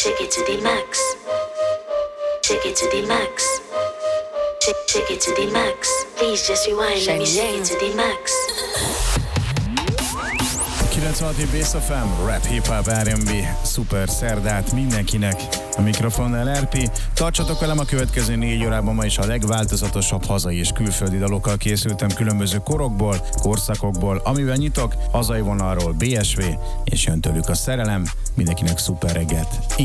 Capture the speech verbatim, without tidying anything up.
Shake it to the max. Shake it to the max. Shake, shake it to the max. Please just rewind, let me shake it to the max. kilencvenhat Bass ef em, Rap, Hip Hop, er end bé, szuper szerdát mindenkinek, a mikrofonnál er pé. Tartsatok velem a következő négy órában, ma is a legváltozatosabb hazai és külföldi dalokkal készültem különböző korokból, korszakokból, amivel nyitok, hazai vonalról bé es vé, és jön tőlük a szerelem, mindenkinek szuper reggelt.